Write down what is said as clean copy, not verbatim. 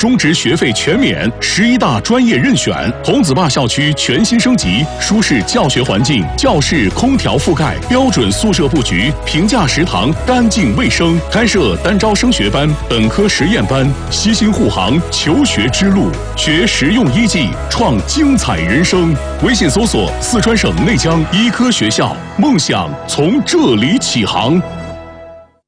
中职学费全免，11大专业任选。童子坝校区全新升级，舒适教学环境，教室空调覆盖，标准宿舍布局，平价食堂，干净卫生。开设单招升学班、本科实验班，悉心护航求学之路，学实用医技，创精彩人生。微信搜索四川省内江医科学校，梦想从这里起航。